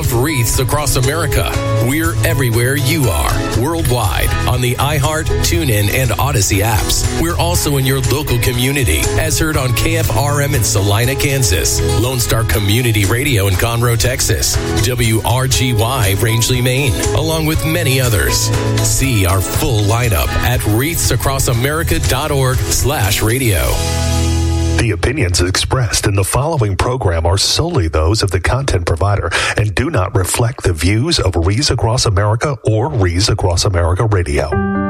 of Wreaths Across America. We're everywhere you are, worldwide, on the iHeart, TuneIn, and Odyssey apps. We're also in your local community, as heard on KFRM in Salina, Kansas, Lone Star Community Radio in Conroe, Texas, WRGY Rangeley, Maine, along with many others. See our full lineup at wreathsacrossamerica.org/radio. The opinions expressed in the following program are solely those of the content provider and do not reflect the views of Wreaths Across America or Wreaths Across America Radio.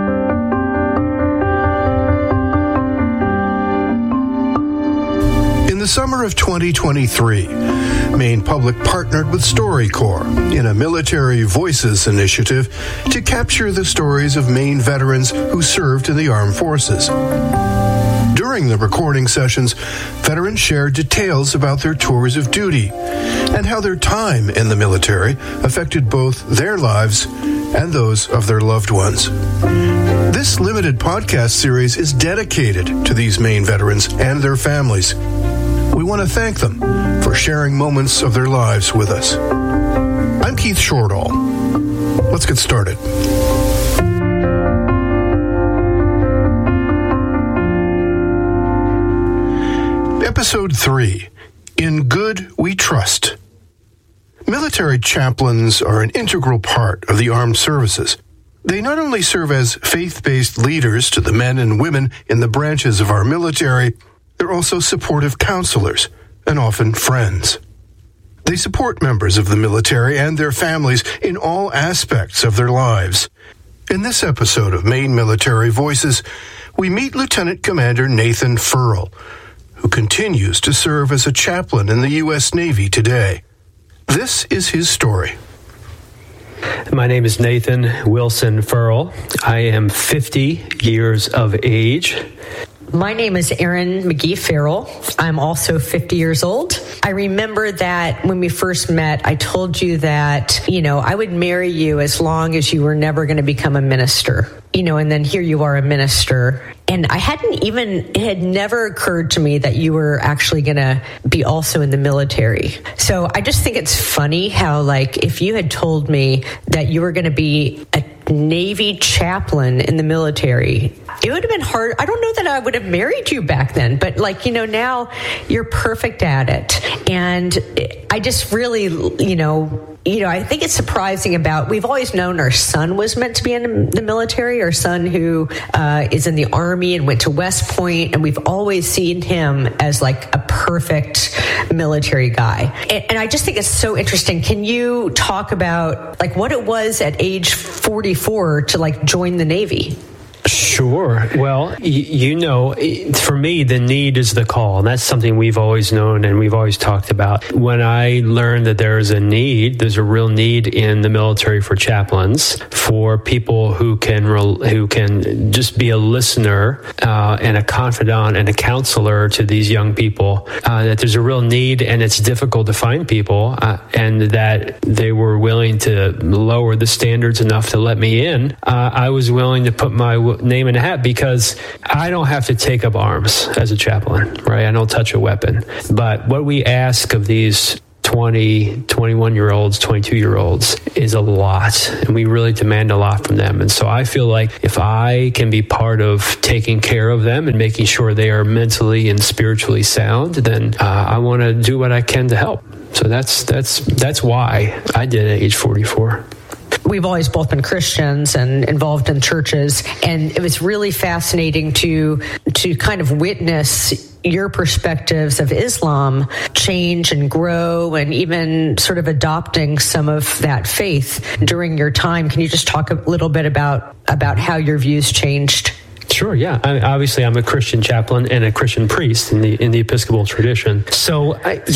In the summer of 2023, Maine Public partnered with StoryCorps in a Military Voices initiative to capture the stories of Maine veterans who served in the armed forces. During the recording sessions, veterans shared details about their tours of duty and how their time in the military affected both their lives and those of their loved ones. This limited podcast series is dedicated to these Maine veterans and their families. We want to thank them for sharing moments of their lives with us. I'm Keith Shortall. Let's get started. Episode 3, In Good We Trust. Military chaplains are an integral part of the armed services. They not only serve as faith-based leaders to the men and women in the branches of our military, they're also supportive counselors and often friends. They support members of the military and their families in all aspects of their lives. In this episode of Maine Military Voices, we meet Lieutenant Commander Nathan Furl, who continues to serve as a chaplain in the U.S. Navy today. This is his story. My name is Nathan Wilson Furl. I am 50 years of age. My name is Erin McGee Farrell. I'm also 50 years old. I remember that when we first met, I told you that, I would marry you as long as you were never going to become a minister. And then here you are a minister. And it had never occurred to me that you were actually going to be also in the military. So I just think it's funny how, if you had told me that you were going to be a Navy chaplain in the military, it would have been hard. I don't know that I would have married you back then, but now you're perfect at it. And I just really, I think it's surprising we've always known our son was meant to be in the military, our son who is in the Army and went to West Point, and we've always seen him as a perfect military guy. And I just think it's so interesting. Can you talk about what it was at age 44 to join the Navy? Sure. Well, for me, the need is the call. And that's something we've always known and we've always talked about. When I learned that there's a real need in the military for chaplains, for people who can just be a listener and a confidant and a counselor to these young people, that there's a real need and it's difficult to find people, and that they were willing to lower the standards enough to let me in, I was willing to put my name in a hat because I don't have to take up arms as a chaplain, right? I don't touch a weapon. But what we ask of these 20, 21-year-olds, 22-year-olds is a lot, and we really demand a lot from them. And so I feel like if I can be part of taking care of them and making sure they are mentally and spiritually sound, then I want to do what I can to help. So that's why I did it at age 44. We've always both been Christians and involved in churches, and it was really fascinating to kind of witness your perspectives of Islam change and grow, and even sort of adopting some of that faith during your time. Can you just talk a little bit about how your views changed? Sure, yeah. Obviously, I'm a Christian chaplain and a Christian priest in the Episcopal tradition. So,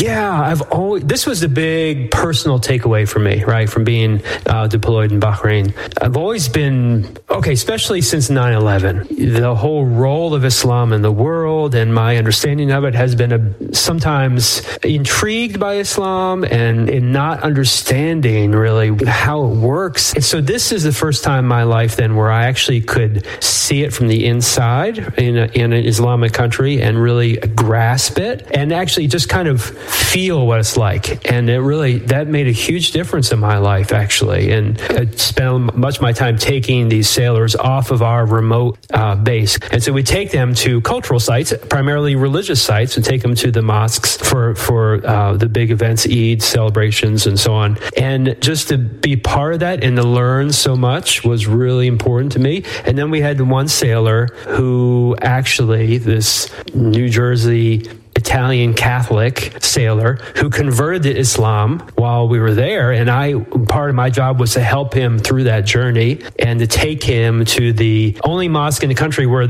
this was the big personal takeaway for me, right, from being deployed in Bahrain. I've always been, especially since 9/11, the whole role of Islam in the world and my understanding of it has been sometimes intrigued by Islam and in not understanding really how it works. And so this is the first time in my life then where I actually could see it from the be inside in an Islamic country and really grasp it and actually just kind of feel what it's like. And that made a huge difference in my life, actually. And I spent much of my time taking these sailors off of our remote base. And so we take them to cultural sites, primarily religious sites, and take them to the mosques for the big events, Eid celebrations, and so on. And just to be part of that and to learn so much was really important to me. And then we had one sailor who actually, this New Jersey Italian Catholic sailor who converted to Islam while we were there. And part of my job was to help him through that journey and to take him to the only mosque in the country where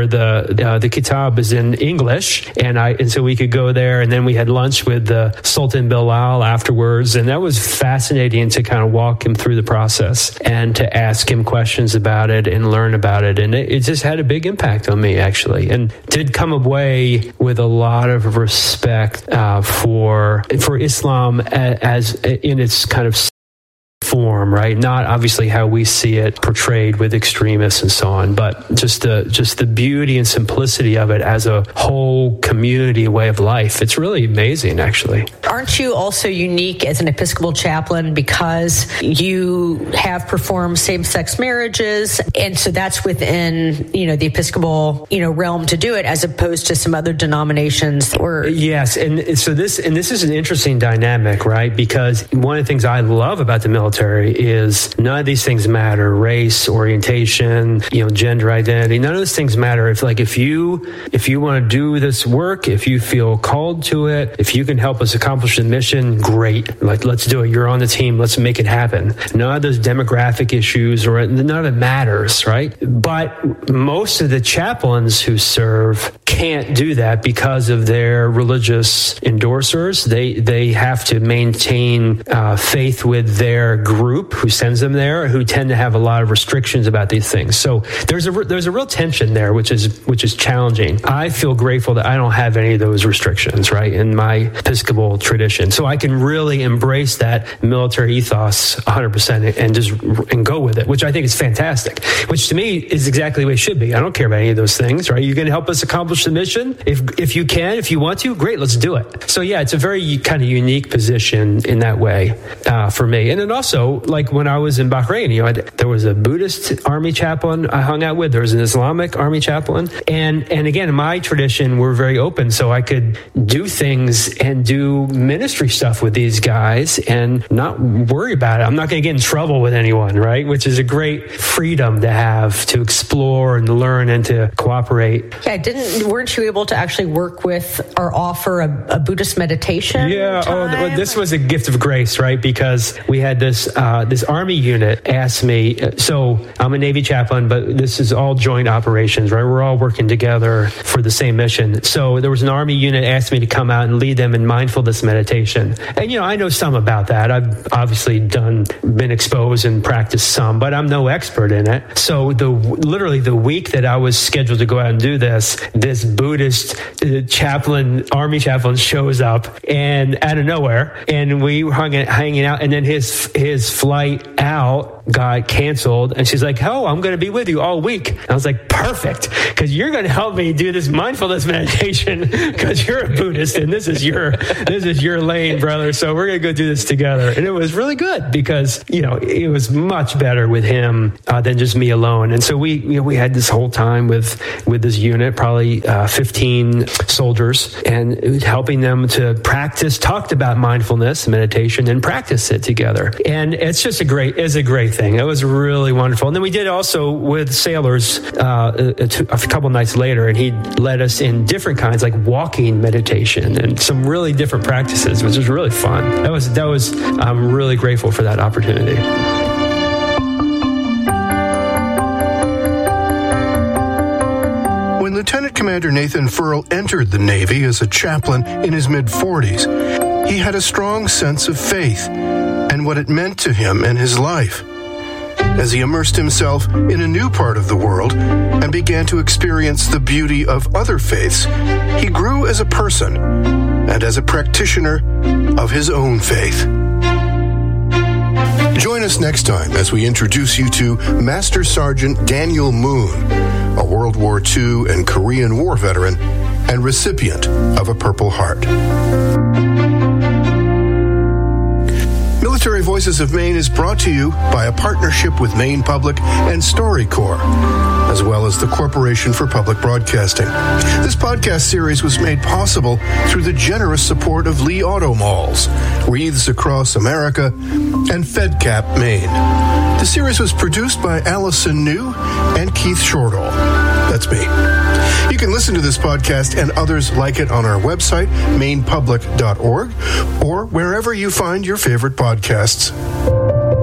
the kitab is in English. And so we could go there, and then we had lunch with the Sultan Bilal afterwards. And that was fascinating to kind of walk him through the process and to ask him questions about it and learn about it. And it just had a big impact on me, actually, and did come away with a lot of respect for Islam as in its kind of form, right? Not obviously how we see it portrayed with extremists and so on, but just the beauty and simplicity of it as a whole community way of life. It's really amazing, actually. Aren't you also unique as an Episcopal chaplain because you have performed same-sex marriages, and so that's within the Episcopal realm to do it, as opposed to some other denominations? Yes, and so this is an interesting dynamic, right? Because one of the things I love about the military is none of these things matter. Race, orientation, gender identity. None of those things matter. If you want to do this work, if you feel called to it, if you can help us accomplish the mission, great. Let's do it. You're on the team. Let's make it happen. None of those demographic issues none of it matters, right? But most of the chaplains who serve can't do that because of their religious endorsers. They have to maintain faith with their group who sends them there, who tend to have a lot of restrictions about these things. So there's a real tension there, which is challenging. I feel grateful that I don't have any of those restrictions, right, in my Episcopal tradition. So I can really embrace that military ethos 100% and go with it, which I think is fantastic. Which to me is exactly the way it should be. I don't care about any of those things, right? You're going to help us accomplish the mission. If you can, if you want to, great, let's do it. So yeah, it's a very kind of unique position in that way for me. And then also, like when I was in Bahrain, there was a Buddhist army chaplain I hung out with. There was an Islamic army chaplain. And again, in my tradition, we're very open. So I could do things and do ministry stuff with these guys and not worry about it. I'm not going to get in trouble with anyone, right? Which is a great freedom to have to explore and learn and to cooperate. Yeah, weren't you able to actually work with or offer a Buddhist meditation? Yeah. Oh, this was a gift of grace, right? Because we had this army unit asked me, so I'm a Navy chaplain, but this is all joint operations, right? We're all working together for the same mission. So there was an army unit asked me to come out and lead them in mindfulness meditation. And, I know some about that. I've obviously been exposed and practiced some, but I'm no expert in it. So literally the week that I was scheduled to go out and do this Buddhist army chaplain shows up and out of nowhere, and we were hanging out, and then his flight out got canceled, and she's like, "Oh, I'm going to be with you all week." And I was like, "Perfect, because you're going to help me do this mindfulness meditation because you're a Buddhist and this is your lane, brother. So we're going to go do this together." And it was really good because it was much better with him than just me alone. And so we had this whole time with this unit, probably 15 soldiers, and helping them to talked about mindfulness meditation and practice it together. And it's just a great thing. It was really wonderful. And then we did also with sailors a couple nights later, and he led us in different kinds, like walking meditation and some really different practices, which was really fun. That was I'm really grateful for that opportunity. When Lieutenant Commander Nathan Furl entered the Navy as a chaplain in his mid-40s, he had a strong sense of faith and what it meant to him and his life. As he immersed himself in a new part of the world and began to experience the beauty of other faiths, he grew as a person and as a practitioner of his own faith. Join us now next time as we introduce you to Master Sergeant Daniel Moon, a World War II and Korean War veteran and recipient of a Purple Heart. Military Voices of Maine is brought to you by a partnership with Maine Public and StoryCorps, as well as the Corporation for Public Broadcasting. This podcast series was made possible through the generous support of Lee Auto Malls, Wreaths Across America, and FedCap Maine. The series was produced by Allison New and Keith Shortall. That's me. You can listen to this podcast and others like it on our website, mainepublic.org, or wherever you find your favorite podcasts.